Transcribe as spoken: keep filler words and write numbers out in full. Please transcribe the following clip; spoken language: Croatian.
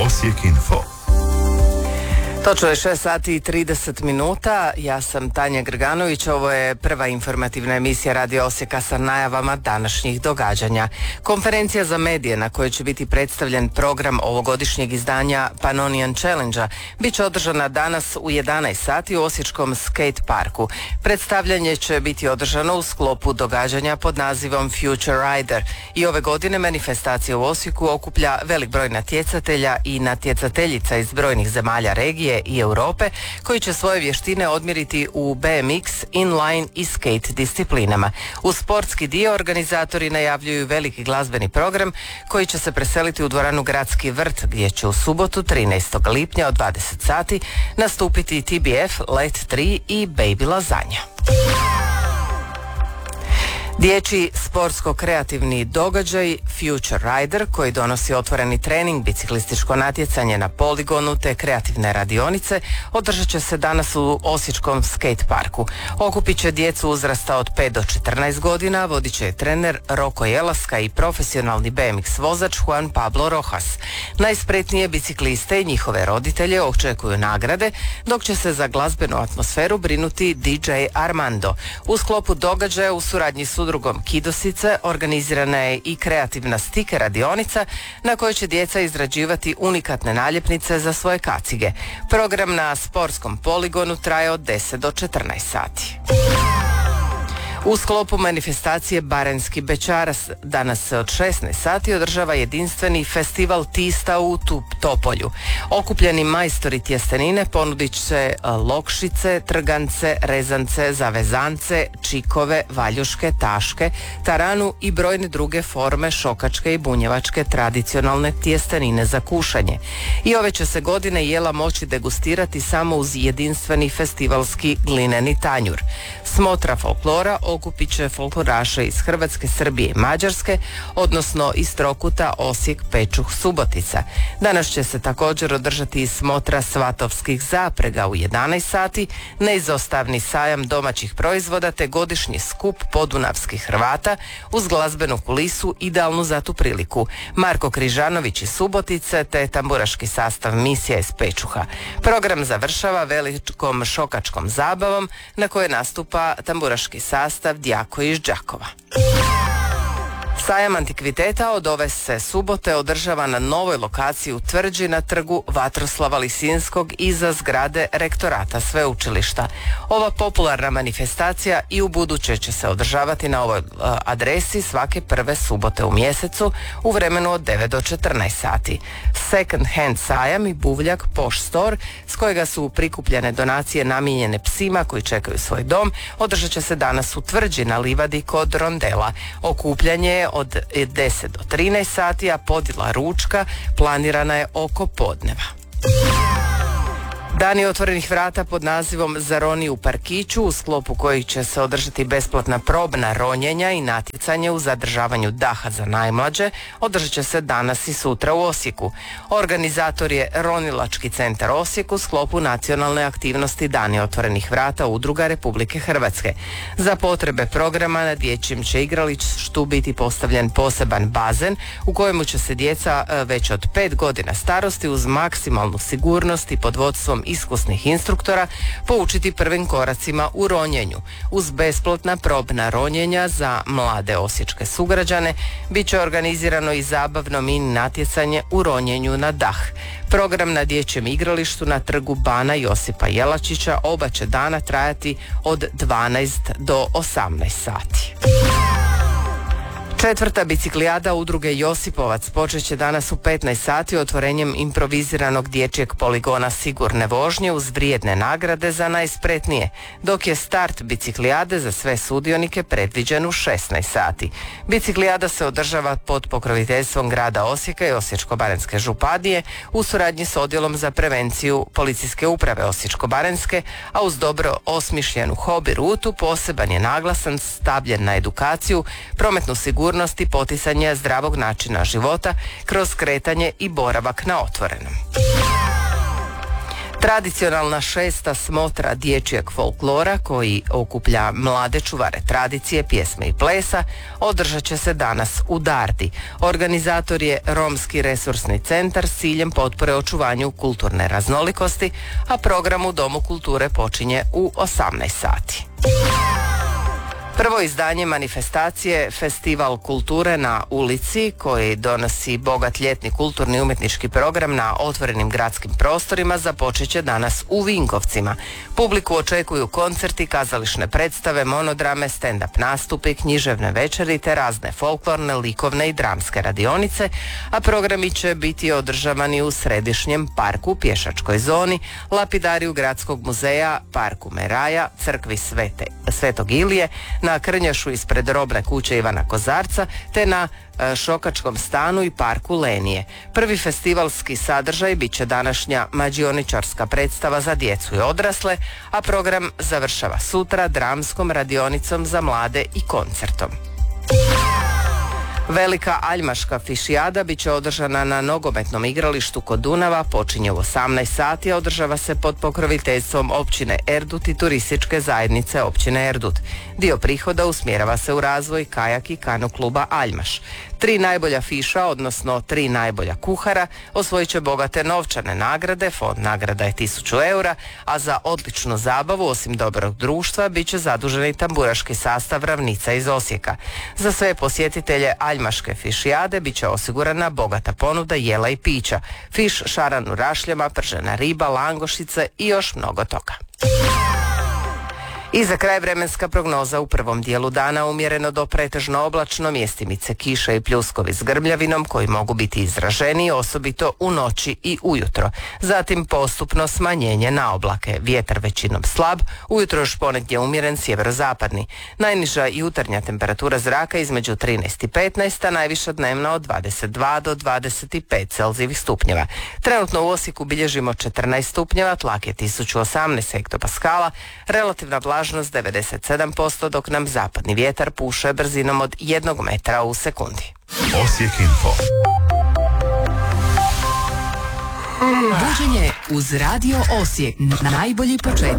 Osijek Info. Točno je šest sati i trideset minuta. Ja sam Tanja Grganović. Ovo je prva informativna emisija Radio Osijeka sa najavama današnjih događanja. Konferencija za medije na kojoj će biti predstavljen program ovogodišnjeg izdanja Pannonian Challenge-a bit će održana danas u jedanaest sati u Osječkom skate parku. Predstavljanje će biti održano u sklopu događanja pod nazivom Future Rider i ove godine manifestacija u Osijeku okuplja velik broj natjecatelja i natjecateljica iz brojnih zemalja regije i Europe koji će svoje vještine odmjeriti u B M X, inline i skate disciplinama. U sportski dio organizatori najavljuju veliki glazbeni program koji će se preseliti u dvoranu Gradski vrt gdje će u subotu trinaestog lipnja od dvadeset sati nastupiti T B F, Let tri i Baby Lazanja. Dječji sportsko-kreativni događaj Future Rider koji donosi otvoreni trening, biciklističko natjecanje na poligonu te kreativne radionice održat će se danas u Osječkom skate parku. Okupit će djecu uzrasta od pet do četrnaest godina, vodit će je trener Roko Jelaska i profesionalni B M X vozač Juan Pablo Rojas. Najspretnije bicikliste i njihove roditelje očekuju nagrade, dok će se za glazbenu atmosferu brinuti D J Armando. U sklopu događaja u suradnji s udrugom Kidosice organizirana je i kreativna stiker radionica na kojoj će djeca izrađivati unikatne naljepnice za svoje kacige. Program na sportskom poligonu traje od deset do četrnaest sati. U sklopu manifestacije Baranjski bećaras danas se od šesnaest sati održava jedinstveni festival tista u Topolju. Okupljeni majstori tjestenine ponudit će lokšice, trgance, rezance, zavezance, čikove, valjuške, taške, taranu i brojne druge forme šokačke i bunjevačke tradicionalne tjestenine za kušanje. I ove će se godine jela moći degustirati samo uz jedinstveni festivalski glineni tanjur. Smotra folklora okupit će folkloraše iz Hrvatske, Srbije i Mađarske, odnosno iz Trokuta, Osijek, Pečuh, Subotica. Danas će se također održati i smotra svatovskih zaprega u jedanaest sati, neizostavni sajam domaćih proizvoda te godišnji skup podunavskih Hrvata uz glazbenu kulisu idealnu za tu priliku. Marko Križanović iz Subotice te tamburaški sastav Misija iz Pečuha. Program završava velikom šokačkom zabavom na kojoj nastupa tamburaški sastav Djako iz Đakova. Sajam antikviteta od ove se subote održava na novoj lokaciji u Tvrđi na trgu Vatroslava Lisinskog iza zgrade rektorata sveučilišta. Ova popularna manifestacija i u buduće će se održavati na ovoj adresi svake prve subote u mjesecu u vremenu od devet do četrnaest sati. Second hand sajam i buvljak Poš Store s kojega su prikupljene donacije namijenjene psima koji čekaju svoj dom održat će se danas u Tvrđi na livadi kod Rondela. Okupljanje je od deset do trinaest sati, a podjela ručka planirana je oko podneva. Dani otvorenih vrata pod nazivom Zaroni u parkiću, u sklopu kojih će se održati besplatna probna ronjenja i natjecanje u zadržavanju daha za najmlađe, održat će se danas i sutra u Osijeku. Organizator je Ronilački centar Osijek u sklopu nacionalne aktivnosti Dani otvorenih vrata Udruga Republike Hrvatske. Za potrebe programa na dječjem će igralištu biti postavljen poseban bazen u kojemu će se djeca već od pet godina starosti uz maksimalnu sigurnost i pod vodstvom iskusnih instruktora poučiti prvim koracima u ronjenju. Uz besplatna probna ronjenja za mlade osječke sugrađane bit će organizirano i zabavno mini natjecanje u ronjenju na dah. Program na dječjem igralištu na trgu Bana Josipa Jelačića oba će dana trajati od dvanaest do osamnaest sati. Četvrta biciklijada udruge Josipovac počet će danas u petnaest sati otvorenjem improviziranog dječjeg poligona sigurne vožnje uz vrijedne nagrade za najspretnije, dok je start biciklijade za sve sudionike predviđen u šesnaest sati. Biciklijada se održava pod pokroviteljstvom grada Osijeka i Osječko-baranjske županije u suradnji s odjelom za prevenciju Policijske uprave Osječko-baranjske, a uz dobro osmišljenu hobi rutu poseban je naglasan stavljen na edukaciju, prometnu sigurnost i poticanje zdravog načina života kroz kretanje i boravak na otvorenom. Tradicionalna šesta smotra dječjeg folklora koji okuplja mlade čuvare tradicije, pjesme i plesa održat će se danas u Dardi. Organizator je Romski resursni centar s ciljem potpore očuvanju kulturne raznolikosti, a program u Domu kulture počinje u osamnaest sati. Prvo izdanje manifestacije Festival kulture na ulici, koji donosi bogat ljetni kulturni i umjetnički program na otvorenim gradskim prostorima, započet će danas u Vinkovcima. Publiku očekuju koncerti, kazališne predstave, monodrame, stand-up nastupi, književne večeri te razne folklorne, likovne i dramske radionice, a programi će biti održavani u središnjem parku, pješačkoj zoni, lapidariju Gradskog muzeja, parku Meraja, crkvi Svete, Svetog Ilije, na Krnjašu ispred robne kuće Ivana Kozarca te na e, Šokačkom stanu i parku Lenije. Prvi festivalski sadržaj bit će današnja mađioničarska predstava za djecu i odrasle, a program završava sutra dramskom radionicom za mlade i koncertom. Velika Aljmaška fišijada bit će održana na nogometnom igralištu kod Dunava, počinje u osamnaest sati, a održava se pod pokroviteljstvom općine Erdut i turističke zajednice općine Erdut. Dio prihoda usmjerava se u razvoj kajak i kanu kluba Aljmaš. Tri najbolja fiša, odnosno tri najbolja kuhara, osvojit će bogate novčane nagrade, fond nagrada je tisuću eura, a za odličnu zabavu, osim dobrog društva, bit će zadužen i tamburaški sastav Ravnica iz Osijeka. Za sve posjetitelje Aljmaške fišijade bit će osigurana bogata ponuda jela i pića, fiš, šaran u rašljama, pržena riba, langošice i još mnogo toga. I za kraj vremenska prognoza u prvom dijelu dana umjereno do pretežno oblačno, mjestimice kiše i pljuskovi s grmljavinom koji mogu biti izraženiji, osobito u noći i ujutro. Zatim postupno smanjenje na oblake, vjetar većinom slab, ujutro još ponegdje umjeren sjeverozapadni. Najniža jutarnja temperatura zraka između trinaest i petnaest, a najviša dnevna od dvadeset dva do dvadeset pet Celzijevih stupnjeva. Trenutno u Osijeku bilježimo četrnaest stupnjeva, tlak je tisuću osamnaest hektopaskala, relativna vlažnost devedeset sedam posto, dok nam zapadni vjetar puše brzinom od jednog metra u sekundi. Osijek Info. Buđenje uz Radio Osijek. Najbolji početak